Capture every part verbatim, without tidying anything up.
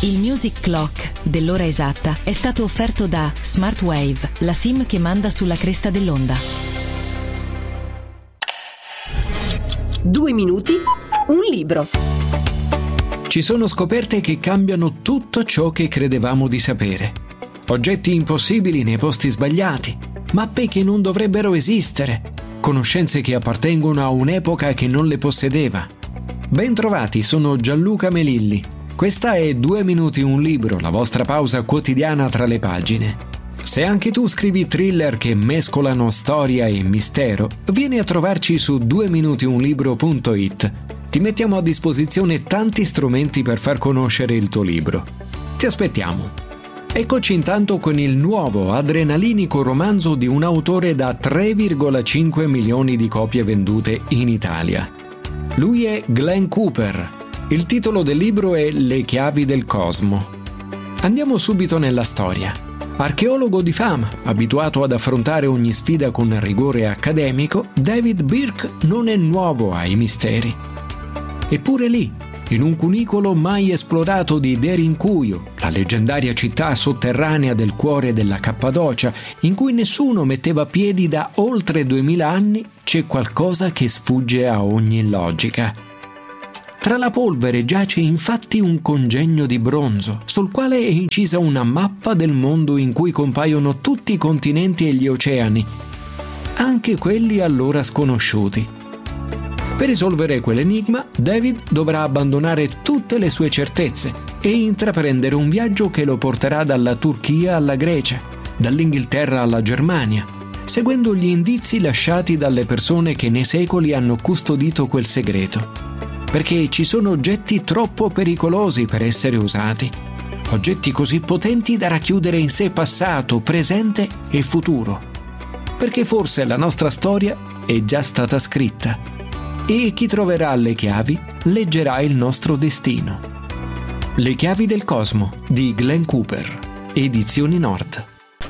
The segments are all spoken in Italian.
Il Music Clock dell'ora esatta è stato offerto da Smartwave, la SIM che manda sulla cresta dell'onda. Due minuti, un libro. Ci sono scoperte che cambiano tutto ciò che credevamo di sapere. Oggetti impossibili nei posti sbagliati, mappe che non dovrebbero esistere, conoscenze che appartengono a un'epoca che non le possedeva. Bentrovati, sono Gianluca Melilli. Questa è Due minuti un libro, la vostra pausa quotidiana tra le pagine. Se anche tu scrivi thriller che mescolano storia e mistero, vieni a trovarci su due minuti un libro punto it. Ti mettiamo a disposizione tanti strumenti per far conoscere il tuo libro. Ti aspettiamo. Eccoci intanto con il nuovo adrenalinico romanzo di un autore da tre virgola cinque milioni di copie vendute in Italia. Lui è Glenn Cooper. Il titolo del libro è Le chiavi del cosmo. Andiamo subito nella storia. Archeologo di fama, abituato ad affrontare ogni sfida con rigore accademico, David Birk non è nuovo ai misteri. Eppure lì, in un cunicolo mai esplorato di Derinkuyu, la leggendaria città sotterranea del cuore della Cappadocia, in cui nessuno metteva piedi da oltre duemila anni, c'è qualcosa che sfugge a ogni logica. Tra la polvere giace infatti un congegno di bronzo, sul quale è incisa una mappa del mondo in cui compaiono tutti i continenti e gli oceani, anche quelli allora sconosciuti. Per risolvere quell'enigma, David dovrà abbandonare tutte le sue certezze e intraprendere un viaggio che lo porterà dalla Turchia alla Grecia, dall'Inghilterra alla Germania, seguendo gli indizi lasciati dalle persone che nei secoli hanno custodito quel segreto. Perché ci sono oggetti troppo pericolosi per essere usati, oggetti così potenti da racchiudere in sé passato, presente e futuro. Perché forse la nostra storia è già stata scritta e chi troverà le chiavi leggerà il nostro destino. Le chiavi del cosmo di Glenn Cooper, Edizioni Nord.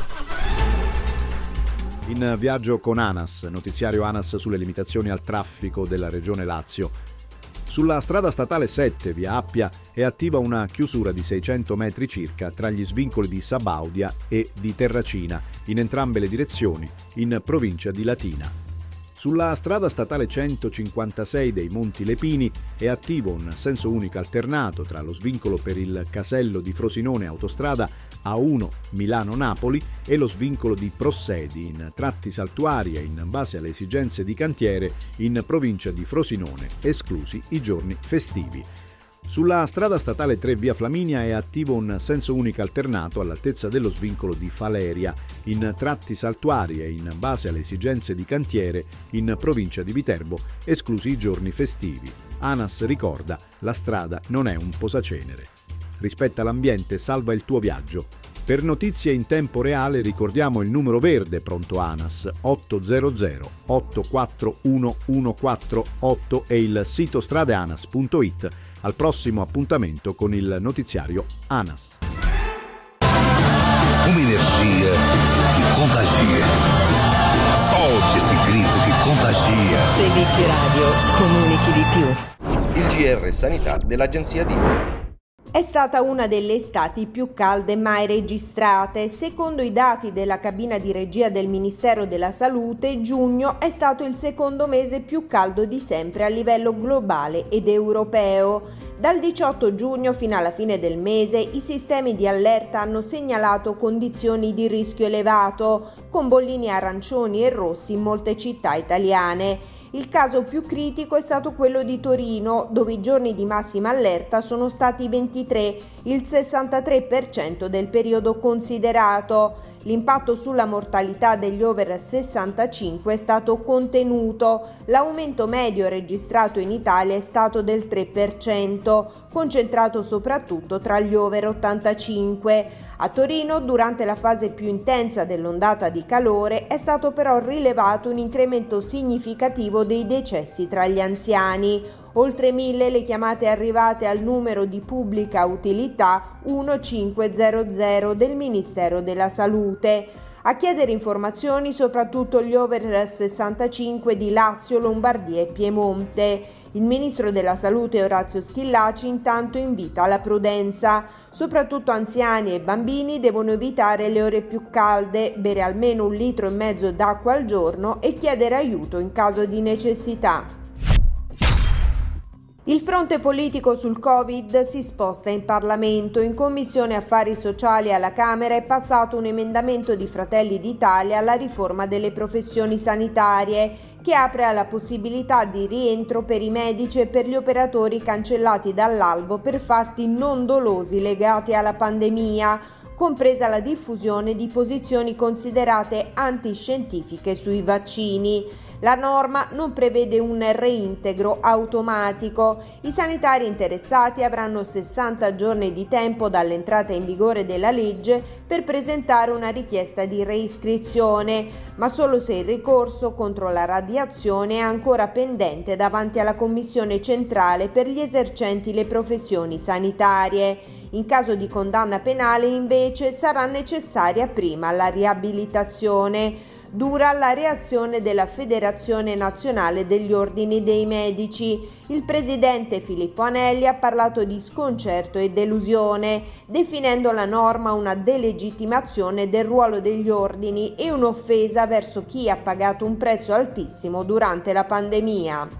In viaggio con ANAS, notiziario ANAS sulle limitazioni al traffico della regione Lazio. Sulla strada statale sette, via Appia, è attiva una chiusura di seicento metri circa tra gli svincoli di Sabaudia e di Terracina, in entrambe le direzioni, in provincia di Latina. Sulla strada statale centocinquantasei dei Monti Lepini è attivo un senso unico alternato tra lo svincolo per il casello di Frosinone autostrada A uno Milano-Napoli e lo svincolo di Prossedi in tratti saltuari e in base alle esigenze di cantiere in provincia di Frosinone, esclusi i giorni festivi. Sulla strada statale tre via Flaminia è attivo un senso unico alternato all'altezza dello svincolo di Faleria in tratti saltuari e in base alle esigenze di cantiere in provincia di Viterbo, esclusi i giorni festivi. ANAS ricorda: la strada non è un posacenere. Rispetta l'ambiente, salva il tuo viaggio. Per notizie in tempo reale ricordiamo il numero verde pronto ANAS ottocento otto quattro uno uno quattro otto e il sito stradeanas punto it. Al prossimo appuntamento con il notiziario ANAS. Un'energia che contagia. Forte esse grito che contagia. Sedici Radio, comunichi di più. Il G R Sanità dell'Agenzia Dino. È stata una delle estati più calde mai registrate. Secondo i dati della cabina di regia del Ministero della Salute, giugno è stato il secondo mese più caldo di sempre a livello globale ed europeo. Dal diciotto giugno fino alla fine del mese i sistemi di allerta hanno segnalato condizioni di rischio elevato, con bollini arancioni e rossi in molte città italiane. Il caso più critico è stato quello di Torino, dove i giorni di massima allerta sono stati ventitré, il sessantatré per cento del periodo considerato. L'impatto sulla mortalità degli over sessantacinque è stato contenuto. L'aumento medio registrato in Italia è stato del tre per cento, concentrato soprattutto tra gli over ottantacinque. A Torino, durante la fase più intensa dell'ondata di calore, è stato però rilevato un incremento significativo dei decessi tra gli anziani. Oltre mille le chiamate arrivate al numero di pubblica utilità millecinquecento del Ministero della Salute. A chiedere informazioni soprattutto gli over sessantacinque di Lazio, Lombardia e Piemonte. Il ministro della Salute Orazio Schillaci intanto invita alla prudenza. Soprattutto anziani e bambini devono evitare le ore più calde, bere almeno un litro e mezzo d'acqua al giorno e chiedere aiuto in caso di necessità. Il fronte politico sul Covid si sposta in Parlamento. In Commissione Affari Sociali alla Camera è passato un emendamento di Fratelli d'Italia alla riforma delle professioni sanitarie, che apre alla possibilità di rientro per i medici e per gli operatori cancellati dall'albo per fatti non dolosi legati alla pandemia, compresa la diffusione di posizioni considerate antiscientifiche sui vaccini. La norma non prevede un reintegro automatico. I sanitari interessati avranno sessanta giorni di tempo dall'entrata in vigore della legge per presentare una richiesta di reiscrizione, ma solo se il ricorso contro la radiazione è ancora pendente davanti alla Commissione centrale per gli esercenti le professioni sanitarie. In caso di condanna penale, invece, sarà necessaria prima la riabilitazione. Dura la reazione della Federazione Nazionale degli Ordini dei Medici. Il presidente Filippo Anelli ha parlato di sconcerto e delusione, definendo la norma una delegittimazione del ruolo degli ordini e un'offesa verso chi ha pagato un prezzo altissimo durante la pandemia.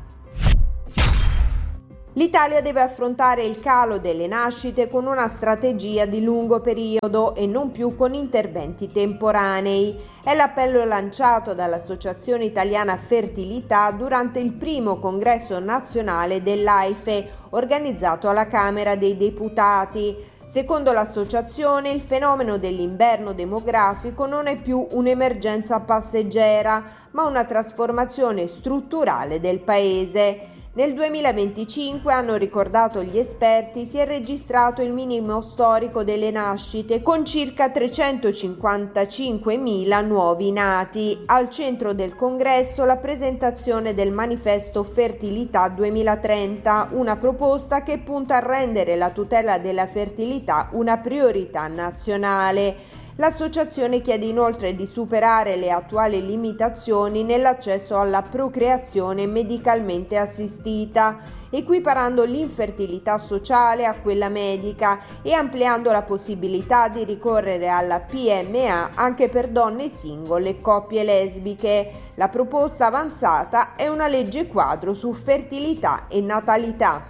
L'Italia deve affrontare il calo delle nascite con una strategia di lungo periodo e non più con interventi temporanei. È l'appello lanciato dall'Associazione Italiana Fertilità durante il primo congresso nazionale dell'AIFE, organizzato alla Camera dei Deputati. Secondo l'associazione, il fenomeno dell'inverno demografico non è più un'emergenza passeggera, ma una trasformazione strutturale del Paese. Nel duemilaventicinque, hanno ricordato gli esperti, si è registrato il minimo storico delle nascite, con circa trecentocinquantacinquemila nuovi nati. Al centro del congresso la presentazione del manifesto Fertilità duemilatrenta, una proposta che punta a rendere la tutela della fertilità una priorità nazionale. L'associazione chiede inoltre di superare le attuali limitazioni nell'accesso alla procreazione medicalmente assistita, equiparando l'infertilità sociale a quella medica e ampliando la possibilità di ricorrere alla P M A anche per donne singole e coppie lesbiche. La proposta avanzata è una legge quadro su fertilità e natalità.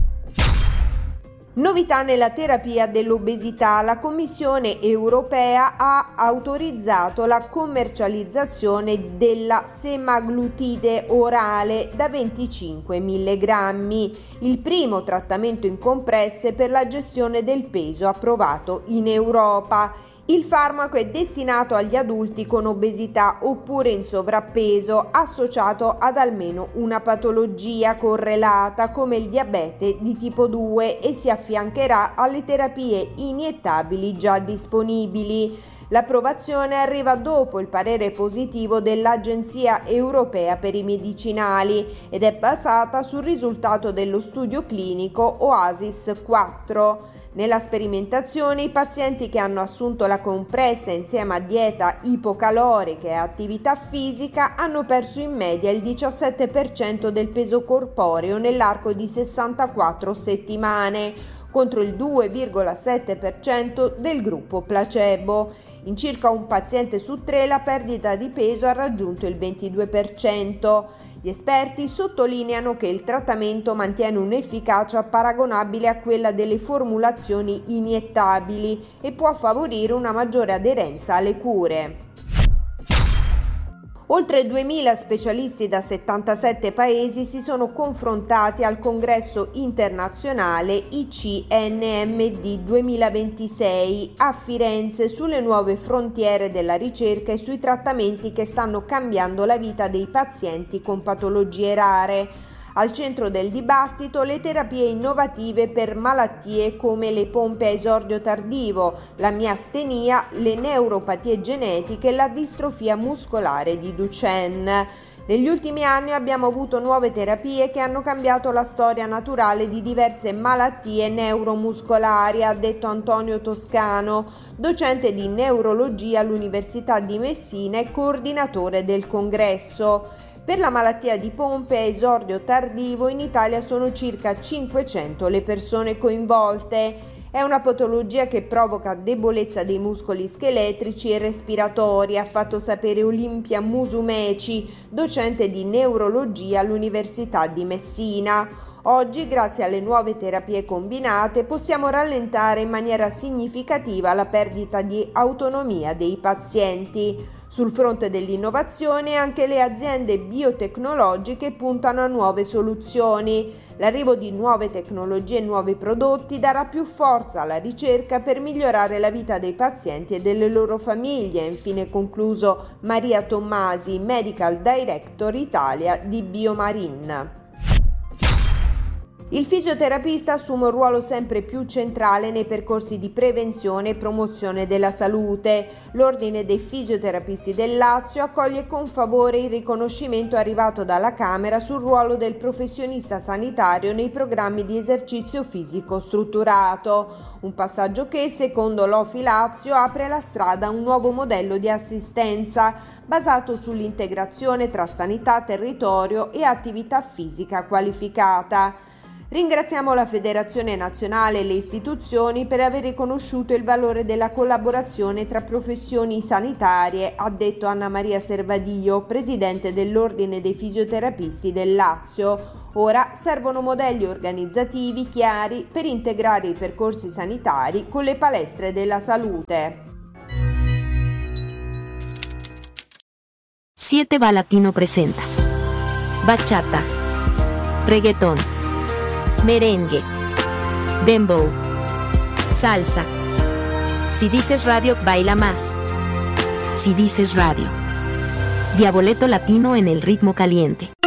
Novità nella terapia dell'obesità. La Commissione europea ha autorizzato la commercializzazione della semaglutide orale da venticinque milligrammi, il primo trattamento in compresse per la gestione del peso approvato in Europa. Il farmaco è destinato agli adulti con obesità oppure in sovrappeso associato ad almeno una patologia correlata come il diabete di tipo due e si affiancherà alle terapie iniettabili già disponibili. L'approvazione arriva dopo il parere positivo dell'Agenzia Europea per i Medicinali ed è basata sul risultato dello studio clinico Oasis quattro. Nella sperimentazione i pazienti che hanno assunto la compressa insieme a dieta ipocalorica e attività fisica hanno perso in media il diciassette per cento del peso corporeo nell'arco di sessantaquattro settimane, contro il due virgola sette per cento del gruppo placebo. In circa un paziente su tre la perdita di peso ha raggiunto il ventidue per cento. Gli esperti sottolineano che il trattamento mantiene un'efficacia paragonabile a quella delle formulazioni iniettabili e può favorire una maggiore aderenza alle cure. Oltre duemila specialisti da settantasette paesi si sono confrontati al congresso internazionale I C N M D duemilaventisei a Firenze sulle nuove frontiere della ricerca e sui trattamenti che stanno cambiando la vita dei pazienti con patologie rare. Al centro del dibattito le terapie innovative per malattie come le pompe a esordio tardivo, la miastenia, le neuropatie genetiche e la distrofia muscolare di Duchenne. Negli ultimi anni abbiamo avuto nuove terapie che hanno cambiato la storia naturale di diverse malattie neuromuscolari, ha detto Antonio Toscano, docente di neurologia all'Università di Messina e coordinatore del congresso. Per la malattia di Pompe a esordio tardivo in Italia sono circa cinquecento le persone coinvolte. È una patologia che provoca debolezza dei muscoli scheletrici e respiratori, ha fatto sapere Olimpia Musumeci, docente di neurologia all'Università di Messina. Oggi, grazie alle nuove terapie combinate, possiamo rallentare in maniera significativa la perdita di autonomia dei pazienti. Sul fronte dell'innovazione, anche le aziende biotecnologiche puntano a nuove soluzioni. L'arrivo di nuove tecnologie e nuovi prodotti darà più forza alla ricerca per migliorare la vita dei pazienti e delle loro famiglie, ha infine concluso Maria Tommasi, Medical Director Italia di Biomarin. Il fisioterapista assume un ruolo sempre più centrale nei percorsi di prevenzione e promozione della salute. L'Ordine dei fisioterapisti del Lazio accoglie con favore il riconoscimento arrivato dalla Camera sul ruolo del professionista sanitario nei programmi di esercizio fisico strutturato. Un passaggio che, secondo l'Ofi Lazio, apre la strada a un nuovo modello di assistenza basato sull'integrazione tra sanità, territorio e attività fisica qualificata. Ringraziamo la Federazione Nazionale e le istituzioni per aver riconosciuto il valore della collaborazione tra professioni sanitarie, ha detto Anna Maria Servadio, presidente dell'Ordine dei fisioterapisti del Lazio. Ora servono modelli organizzativi chiari per integrare i percorsi sanitari con le palestre della salute. siete va Latino presenta bachata, reggaetón, merengue, dembow, salsa. Si dices radio, baila más. Si dices radio. Diaboleto latino en el ritmo caliente.